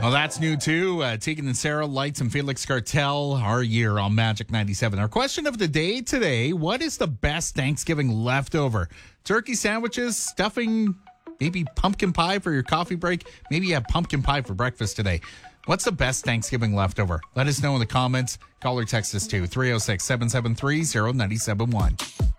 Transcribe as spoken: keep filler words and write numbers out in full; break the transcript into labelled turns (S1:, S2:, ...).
S1: Well, that's new too. Uh, Tegan and Sarah, Lights, and Felix Cartel, our year on Magic ninety-seven. Our question of the day today: what is the best Thanksgiving leftover? Turkey sandwiches, stuffing, maybe pumpkin pie for your coffee break. Maybe you have pumpkin pie for breakfast today. What's the best Thanksgiving leftover? Let us know in the comments. Call or text us to three oh six, seven seven three, oh nine seven one.